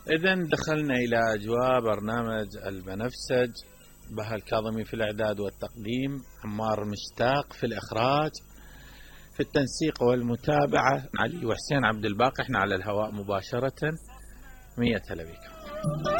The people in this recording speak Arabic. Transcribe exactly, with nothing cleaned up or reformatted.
إذا دخلنا إلى أجواء برنامج البنفسج. بهاء الكاظمي في الإعداد والتقديم، عمار مشتاق في الإخراج، في التنسيق والمتابعة علي وحسين عبد الباقي. احنا على الهواء مباشرة. مية هلا بكم.